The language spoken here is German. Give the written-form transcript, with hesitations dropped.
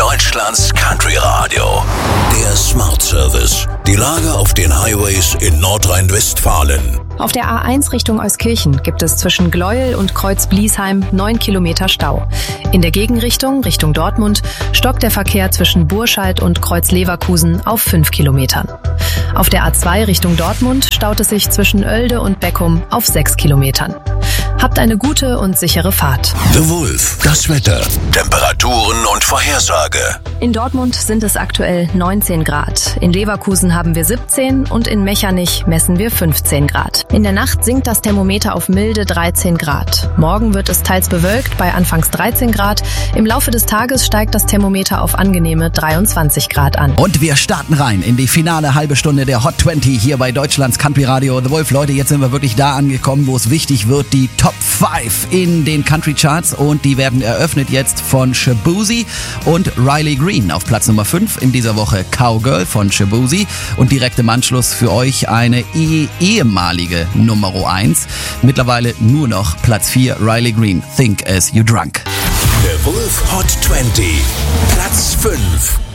Deutschlands Country Radio. Der Smart Service. Die Lage auf den Highways in Nordrhein-Westfalen. Auf der A1 Richtung Euskirchen gibt es zwischen Gleuel und Kreuz-Bliesheim 9 Kilometer Stau. In der Gegenrichtung, Richtung Dortmund, stockt der Verkehr zwischen Burscheid und Kreuz-Leverkusen auf 5 Kilometern. Auf der A2 Richtung Dortmund staut es sich zwischen Oelde und Beckum auf 6 Kilometern. Habt eine gute und sichere Fahrt. The Wolf, das Wetter, Temperaturen und Vorhersage. In Dortmund sind es aktuell 19 Grad. In Leverkusen haben wir 17 und in Mechernich messen wir 15 Grad. In der Nacht sinkt das Thermometer auf milde 13 Grad. Morgen wird es teils bewölkt bei anfangs 13 Grad. Im Laufe des Tages steigt das Thermometer auf angenehme 23 Grad an. Und wir starten rein in die finale halbe Stunde der Hot 20 hier bei Deutschlands Country Radio. The Wolf, Leute, jetzt sind wir wirklich da angekommen, wo es wichtig wird, die Top 5 in den Country Charts, und die werden eröffnet jetzt von Shaboozey und Riley Green. Auf Platz Nummer 5 in dieser Woche Cowgirl von Shaboozey und direkt im Anschluss für euch eine ehemalige Nummer 1. Mittlerweile nur noch Platz 4, Riley Green, Think As You Drunk. The Wolf Hot 20, Platz 5.